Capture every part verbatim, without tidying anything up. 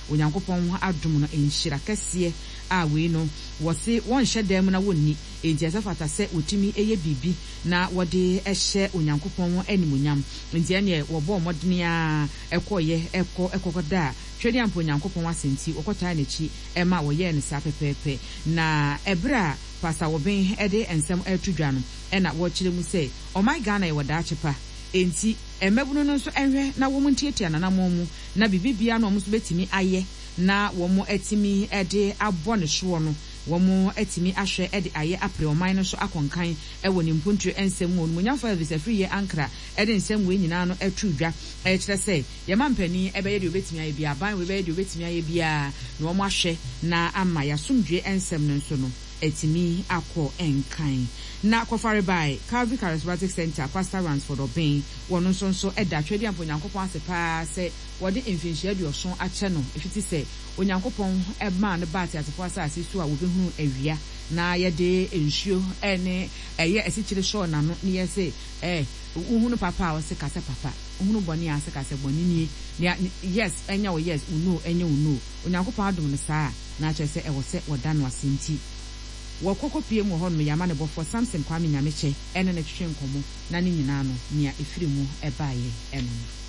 onyankopɔn adom no enhyira kɛseɛ a we no wɔse wɔnhyɛ dɛm na wonni enti asafata sɛ otimi eye bibi na wɔde ɛhyɛ onyankopɔn animuonyam enti ɛne wɔbɔ mmɔdene a ɛkɔyɛ ɛkɔ ɛkɔkɔda twɛde ampo onyankopɔn asenti wɔkɔtaa n'akyi ɛma wɔyɛ ne saa pɛpɛɛpɛ na ɛbra pastor wɔben ɛde ensɛm ɛtudwa no ɛna wɔkyerɛ mu sɛ ɔman Ghana yɛ wɔdaakye pa enti ɛmɛbuno no nso ɛhwɛ na wɔn ntiatia nanamɔ mu na bibibia no ɔmo so betimi ayɛ na wɔn etimi ɛde abɔ ne soɔ no wɔn etimi ahwɛ ɛde ayɛ apre ɔman no so akɔnkan ɛwɔ ne mpuntu ensɛm mu no nyamfa visa free yɛ ankra ɛde nsɛm wɔ nyinaa no ɛtu dwa ɛkyerɛ sɛ yɛma mpani ɛbɛyɛ de obetimi ayɛ bia ban we bɛyɛ de obetimi ayɛ bia na wɔn ahwɛ na ama yasomdwe ensɛm no nso no etimi akɔ enkan na kofare by Calvary Charismatic Center Pastor Ransford Obin wono nso nso ɛda twɛde ampo nyankopɔn ase paa sɛ wɔde mfinhyia aduoson akyɛ no efiti sɛ onyankopɔn ɛma ne baate atefo asase so a wobɛhunu awia na yɛde nsuo ɛne ɛyɛ asikyire show na no ne yɛse eh uhunu papa a wɔse kasa papa uhunu bɔne a se kasa bɔne nie yes ɛnya wo yes uno ɛnya uno onyankopɔn adom ne saa na kyerɛ sɛ ɛwɔ sɛ wɔda no asenti wɔkɔkɔ pie mu hɔ no yama ne bɔfo Samson Kwame Nyameche ɛne ne twetwe nkomo na ne nyinaa no nia efiri mu ɛbaaye ɛno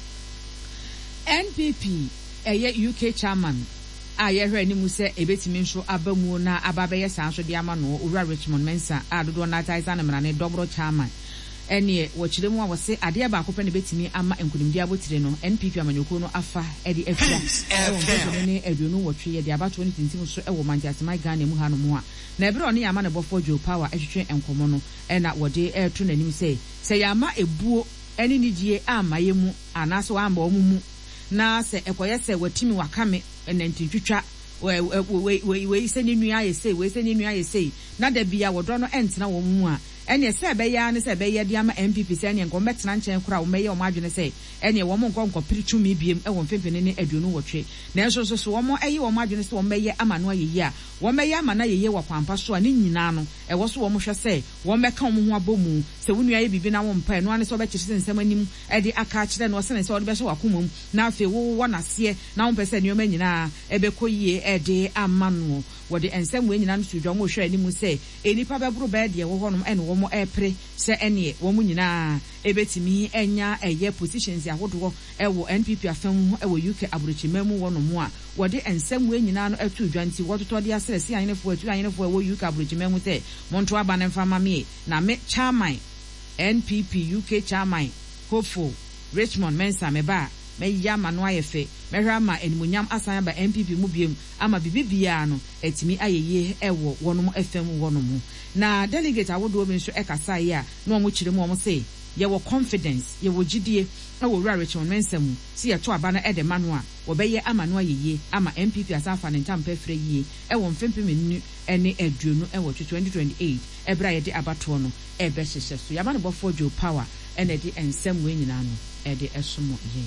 N P P ɛyɛ U K chairman a yɛhwɛ ne mu sɛ ebetimi nso abamu na ababɛyɛ saa nso de ama no Owura Richmond Mensa a dodo na taisa na mrane dobro chairman ɛne wɔkyerɛ mu a wɔse adeɛ baako pɛ ne betimi ama nkunimdi abotire no N P P amanyɔkuo no afa ɛde afia ɛwɔ ne aduonu wɔtwe yɛ de abato ne tintim so ɛwɔ Manchester Ghana mu ha no mu a na ebere oni yama ne bɔfo Joe Power ɛtwetwe enkomo no ɛna wɔde ɛto n'anim sɛ sɛ yama ebuo ɛne nidie ama yɛ mu anaso amba ɔmo mu na sɛ ɛkɔyɛ sɛ watimi wakame ɛnantintwitwa we we we we sɛ ne nua ayɛ sɛ we sɛ ne nua ayɛ sɛ na da bia wɔdɔ no ɛntena wɔn mu a ɛne sɛ bɛyɛ ne sɛ bɛyɛ de ama N P P sɛ ne nkɔm bɛtena nkyɛn kora wo mɛyɛ ɔmo adwene sɛ ɛne wɔn nkɔ nkɔ piri twumi biem ɛwɔ mfempene ne aduonu wɔtwe na nso so so wɔn ɛyɛ wɔn adwene sɛ wɔn bɛyɛ ama no ayɛ yi a wɔn bɛyɛ ama na yɛyɛ wɔ kwampa so a ne nyinaa no ɛwɔ so wɔn hwɛ sɛ wɔn bɛka wɔn ho abɔ mu sɛ wo nua yɛ bibi na wɔn mpa no ane sɛ ɔbɛkyerɛ sɛ nsɛm anim ɛde aka kyerɛ no ɔsɛ ne sɛ ɔde bɛhyɛ wakoma mu na afei wo wɔ naseɛ na wɔn pɛ sɛ nneɛma nyinaa ɛbɛkɔ yie ɛde ama no wɔde nsɛm wɔ nyinaa no so dwa wɔn hwɛ anim sɛ enipa bɛboro bɛɛ deɛ wɔ hɔ nom ɛne wɔn ɛpere sɛ ɛne wɔn nyinaa ebetimi enya ɛyɛ positions ahodoɔ ɛwɔ N P P afam ɛwɔ U K aburokyima mu wɔ no mu a wɔde nsɛm wɔ nyinaa no ɛto dwa nti wɔtotɔ de asɛ si ayenefo atu ayenefo ɛwɔ U K aburokyima mu sɛ monto aba ne mfa ma me na me chairman N P P U K chairman Hopeful Richmond Mensa meba meya ma no ayɛfɛ mehwɛ ama animuonyam asan aba N P P mu biem ama bibibia no etimi ayeye ɛwɔ wɔnom F M wɔnom na delegate awodo bi nso ɛkasa yi a na ɔmo kyerɛ mu ɔmo sɛ yɛwɔ confidence yɛwɔ gidie ɛwɔ Owura Richmond Mensa mu si yɛto aba na ɛde ma no a wɔbɛyɛ ama no ayeye ama N P P asan fa ne ntampa frɛ yie ɛwɔ mfempem nu ɛne aduonu ɛwɔ twenty twenty-eight ɛbra yɛde abatoɔ no ɛbɛhyehyɛ so yaba no bɔfo Joe Power ɛna de nsɛm wɔ nyinaa no ɛde ɛsomo yɛn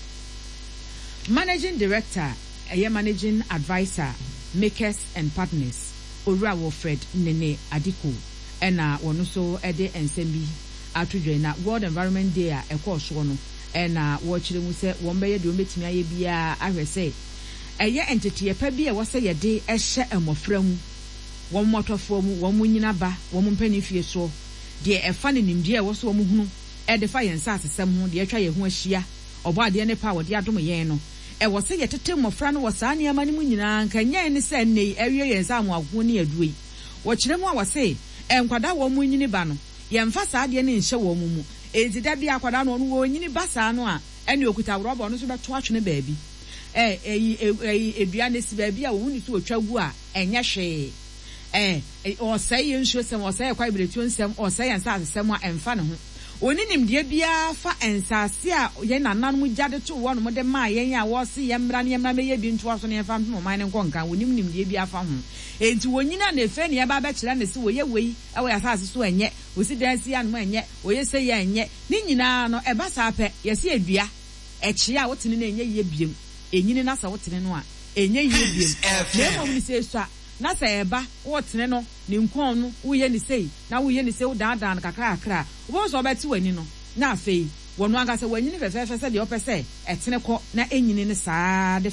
Managing Director, a Managing Advisor, Makers and Partners, Owura Wilfred Nene Adiko, and uh, one so Ede and Sembi, Atudre na World Environment Day, a course one, and uh, watch them say, one bay do meet me, I be a say. A year entity, a pebby, I was say a day, a share and more from one motor form, one winaba, one penny for your soul. Dear, a funny name, dear, was one who, at the fire and sass some, dear try a who shia, or by the any power, the Adomayano. E was say yet mo fran was any money munina can ye any send ne area and some of one year dwe. Watch them was say, and quada one winny bano. Yam fast adian in show mumu. Is it that be a quadano one in basanoa, and you could have robbed on us about watching a baby. Eh, a bianis baby, a wound to a chagua, and yashe. Eh, or say you should some or say quite between some or say and start somewhere and fun. Oni nim de bia fa ensase a ye nanan mu jade to wo no mo de ma ye ya wo se ye mra ne mra me ye bi nto aso ne fa mo man ne nkonkan oni nim de bia fa ho enti wonyina na efe ne ye ba ba kire ne se wo ye wei e wo asase so enye wo si dan si an mo enye wo ye se ye enye ni nyina no e ba sa pe ye se adua e chi a wo tene na enye ye biem enyini na sa wo tene no a enye ye biem na mo mi se so na sa eba wo tene no ne nkon no wo ye ni sei na wo ye ni sei wo dan dan kakra kakra wo so obeti wani no na afei wono aga se wani ne fefefe se de opese etene kɔ na enyini ne saa de fa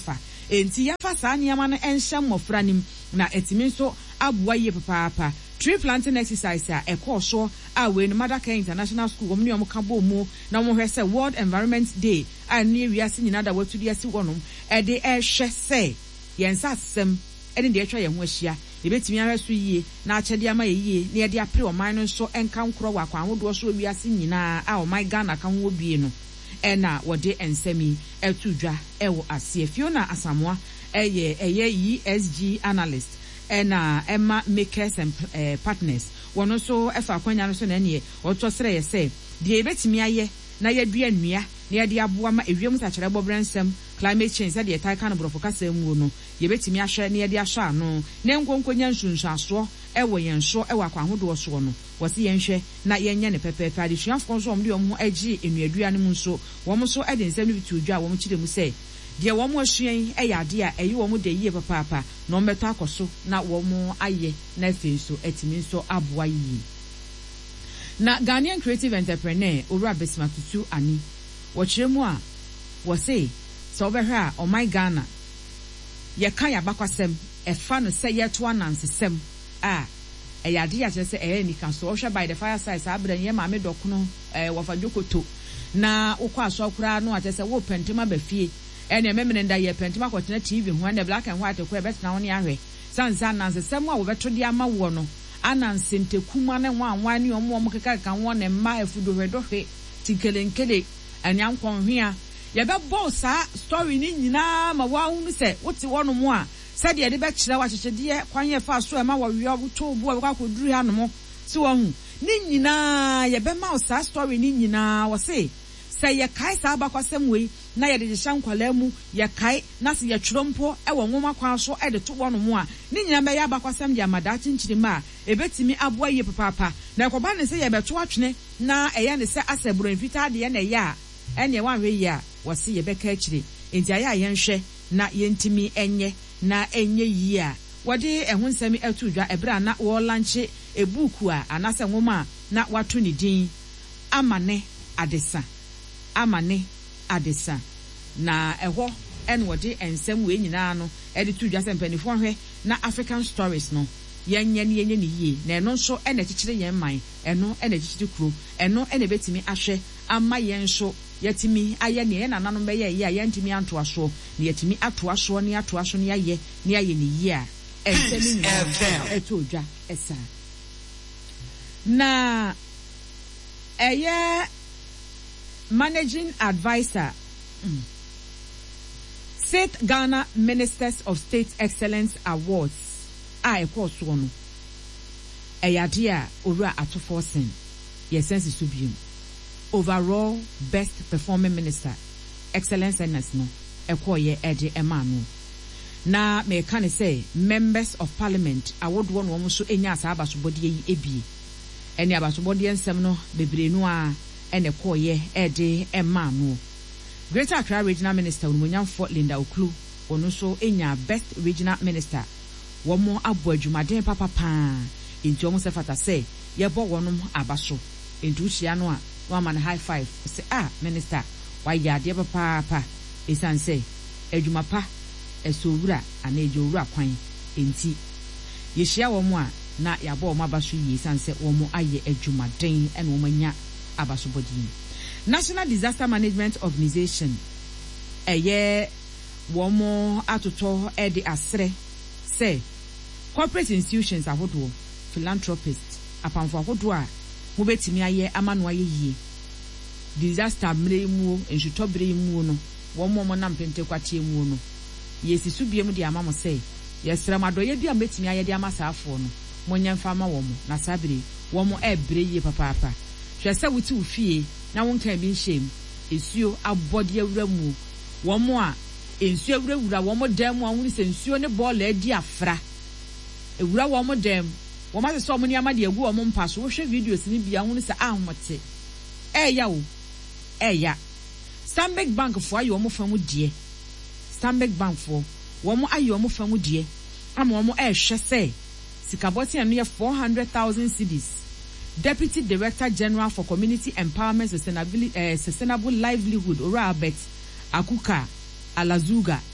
enti yafa saa nneɛma no enhyɛ mmɔfra nim na etimi nso aboa yie papaapa tree planting exercise a ɛkɔɔ so a we no Madaka International School wɔn ne wɔn ka bɔ mu na wɔn hwɛ sɛ World Environment Day a ne wiase nyina da watu di asi wɔnom ɛde ɛhwɛ sɛ yɛn nsa asɛm ɛne deɛ ɛtwa yɛn ho ahyia ebetimi ahwɛ so yie na akyɛde ama yɛ yie na yɛde apre ɔman no nso ɛnka nkorɔ wɔ akwan ahodoɔ so wiase nyinaa a ɔman Ghana ka ho bie no ɛna wɔde nsɛmi ɛtu dwa ɛwɔ aseɛ Fiona Asamoah ɛyɛ ɛyɛ E S G analyst ɛna Emma Makers and uh, partners wɔn nso ɛfa akwanya no so na ɛneɛ ɔtɔ srɛ yɛ sɛ deɛ ebetimi ayɛ na yɛdua nnua na yɛde aboa ma ewiem sakyerɛ bɔbrɛ nsɛm climate change sɛ deɛ ɛtae ka no borɔfo kasa mu no yɛbetimi ahwɛ na yɛde ahwɛ ano na nkonkonya nsunsuasoɔ ɛwɔ yɛn so ɛwɔ akwan ahodoɔ soɔ no wɔsi yɛn hwɛ na yɛnyɛ ne pɛpɛɛpɛ adesuafoɔ nso wɔn de wɔn ho agye nnuadua no mu nso wɔn nso ɛde nsɛm no bi to dwa a wɔn kyerɛ mu sɛ deɛ wɔn asua yi ɛyɛ ade a ɛyi wɔn de yie papaapa na wɔn bɛtɔ akɔ so na wɔn ayɛ na afei nso ɛtumi nso aboa yie na Ghanaian creative entrepreneur Owura Besima Tutu Ani wɔkyerɛ mu a wɔse sɛ wɔbɛhwɛ a ɔman Ghana yɛka yɛabakwasɛm ɛfa no sɛ yɛto anansesɛm a ɛyɛ ade a kyerɛ sɛ ɛyɛ nika so wɔhwɛ by the fireside saa abirɛ yɛ maame dɔkono ɛɛ wɔfa dwokoto na wokɔ aso koraa no akyerɛ sɛ wo pɛntɛm aba fie ɛne memene nda yɛ pɛntɛm akɔtena T V ho ɛne black and white kɔ ɛbɛtena ho ne ahwɛ sansa anansesɛm a wɔbɛto de ama wo no anansentekuma ne nwanwan ne ɔmo ɔmo keka ka wɔn ne mma afudohwɛdohwɛ tikelenkele anyankonhwea yɛbɛbɔ saa story ni nyinaa ma wɔahunu sɛ wote wɔn mo a sɛdeɛ de bɛkyerɛ wahyehyedeɛ kwan yɛ fa so ɛma wɔwea woto bo a wɔakɔduru ha no mo so wɔn ne nyinaa yɛbɛma saa story ni nyinaa wɔse sɛ yɛkae saa abakwasɛm wei na yɛde de hyɛ nkwalaa mu yɛkae na sɛ yɛtwerɛ mpo ɛwɔ nwoma kwan so ɛde to wɔn mo a ne nyinaa bɛyɛ abakwasɛm de amada kyenkyere ma a ebetimi aboa yie papaapa na ɛkɔba ne sɛ yɛbɛto atwene na ɛyɛ ne sɛ asɛ buro mfitaa de yɛ na ɛyɛ a ɛne wanhwɛ yi a wɔse yɛbɛka akyire enti ayɛ a yɛnhwɛ na yɛntimi ɛnyɛ na ɛnyɛ yie a wɔde ɛho nsɛm ɛto dwa ɛbrɛ a na wɔlanche ebuku a anasɛ nwoma a na wato ne din amane adesa amane adesa na ɛhɔ ɛne wɔde nsɛm wei nyinaa no ɛde to dwa sɛ mpanifoɔ hwɛ na African stories no yɛnyɛ ne yɛnyɛ ne yie na ɛno nso ɛna kyekyere yɛn man ɛno ɛna kyekyere kuro ɛno ɛna betimi ahwɛ ama yɛn nso yɛtimi ayɛ ne yɛn nananom bɛyɛ yie a yɛntimi antoa so na yɛtimi atoa so ne atoa so ne ayɛ ne ayɛ ne yie a ɛnsɛm nyinaa ɛto dwa ɛsa na ɛyɛ managing advisor mm. State Ghana Ministers of State Excellence Awards a ɛkɔ so no ɛyɛ ade a owura atofo sen yɛ sense so biem overall best performing minister excellence earners no ɛkɔ yɛ ɛde ɛma no na me ka ne sɛ members of parliament awodoɔ no wɔn so enya asa abasobɔdeɛ yi ebie ɛne abasobɔdeɛ nsɛm no bebree no a ɛne kɔ yɛ ɛde ɛma no Greater Accra Regional Minister Onumonyamfo Linda Oklu ono so enya best regional minister wɔn abo adwumaden papa paa enti wɔn sɛ fata sɛ yɛbɔ wɔn aba so enti uhyia no a wɔn ama no high five sɛ ah minister wayɛ adeɛ papa papa esan sɛ adwuma pa ɛso wura ana edwo wura kwan enti yɛhyia wɔn a na yɛabɔ wɔn aba so yie esan sɛ wɔn ayɛ adwumaden ɛna wɔn anya aba so bɔdin National Disaster Management Organization ɛyɛ wɔn atoto ɛde asrɛ sɛ corporate institutions ahodoɔ philanthropists apamfo ahodoɔ a mo betimi ayɛ ama no ayɛ yie disaster mmerɛ mu nsutɔ bere mu no wɔn mo nam pentekwatie mu no yesi so biem de ama mo sɛ yɛsrɛ madɔyɛ bi a betimi ayɛ de ama saafoɔ no mo nyɛmfa ama wɔn na sabere wɔn mo ɛbrɛ yie papaapa hwɛ sɛ wuti wo fie na won kan bi nhyem esuo abɔde awura mu wɔn mo a ensuo awura wura wɔn mo dan mu a wɔn sɛ nsuo ne bɔɔla adi afra ewura wɔn mo dan wɔn ma sɛ wɔn ne ama de agu wɔn mpa so wohwɛ videos ni bia wɔn sɛ ahote ɛya o ɛya Stanbic Bank fo ayi wɔn fa mu die Stanbic Bank fo wɔn ayi wɔn fa mu die ama wɔn ɛhwɛ sɛ sikabɔte anu yɛ four hundred thousand cedis Deputy Director General for Community Empowerment Sustainability uh, Sustainable Livelihood Ora Albert Akuka Alazuga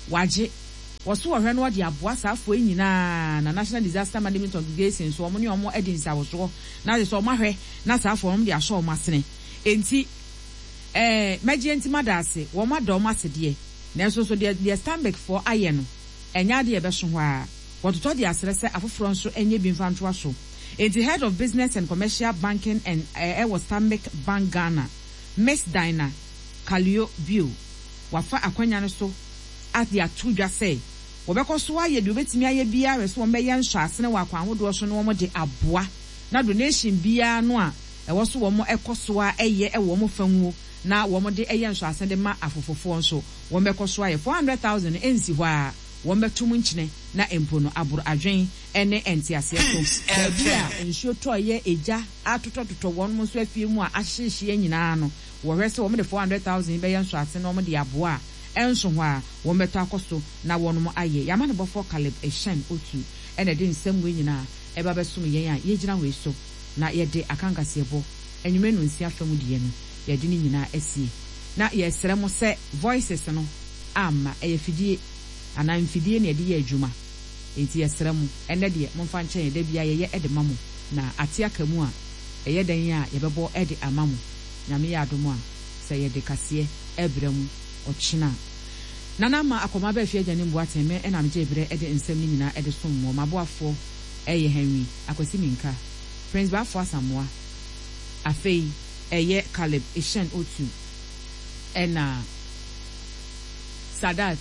waje wɔso wɔhwɛ no wɔde aboa saafo nyinaa na National Disaster Management Organization so ɔmo ne ɔmo edi nsawoso na de so ɔmo ahwɛ na saafo ɔmo de ahyɛ ɔmo asene enti eh megye enti madase wɔmo ada ɔmo ase de na so so de de Stanbic for ayɛ no enya de ɛbɛso hɔ a wɔtotɔ de asere sɛ afoforo nso enye bi mfa ntoa so enti Head of Business and Commercial Banking and uh, was Stanbic Bank Ghana Miss Dinah Kalio Bio wafa akwanya no so at the atudwa say wobekọ so aye de obetimi aye bia reso wo meye nhwasene wa kwa ahodo so no wo de aboa na donation bia no a ewo so wo mo ekoso a eye e wo mo fanwo na wo mo de eye nhwasene de ma afofofo nso wo mekọ so aye four hundred thousand ensi hɔ a wo metum nkyene na empo no aburo adwen ene entiase so bia nsuo to ye eja atotototo won mo so afie mu a ahyehye nyinaa no wo hwese wo mo de four hundred thousand be ye nhwasene wo mo de aboa enso hɔ a wo meto akoso na wo no mo aye yama ne bofo Caleb Eshen otu ene de nsem we nyinaa eba besom yen a ye gyina we so na ye de akankase ebo enwume no nsia fam de ye no ye de ni nyinaa asie na ye sere mo se voices no ama eye fidie ana mfidie ne de ye adwuma enti ye sere mo ene de mo mfa nchen de bia ye ye ede mamo na ate aka mu a eye dan a ye bebo ede amamo nyame ya adomo a se ye de kase ebrem ochina nana ma akoma ba fie agane mbo ateme e na mje ebre e de nsem ni nyina e de som mo maboafo eye Henry akwasi minka Prince Bafo Asamoah afei eye Caleb Eshen otu e na Sadat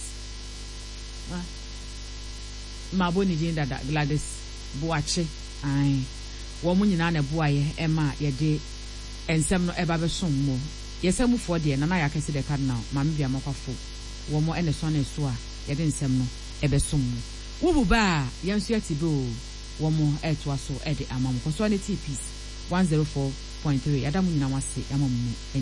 mabo ni jinda da Gladys Boache ai wo mu nyina na boaye e ma ye de ensem no e ba be som mo yesemu fo de na na yakese de cardinal ma me bia makwafo wo mo ene so na so a ye de nsem no e be som mo wo bu ba yensu atibe o wo mo eto aso e de amam ko so ne T P one oh four point three adamu nyina wase amam mu